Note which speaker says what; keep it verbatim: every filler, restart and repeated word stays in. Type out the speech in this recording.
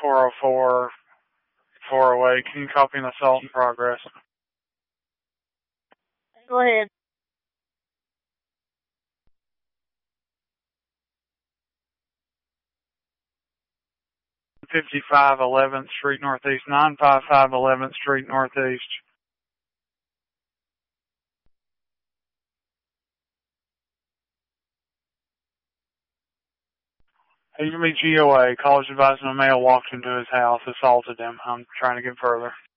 Speaker 1: four oh four, four oh eight. Can you copy an assault in progress?
Speaker 2: Go ahead.
Speaker 1: fifty-five eleventh Street Northeast, nine fifty-five eleventh Street Northeast. Hey, you meet G O A. College advising a male walked into his house, assaulted him. I'm trying to get further.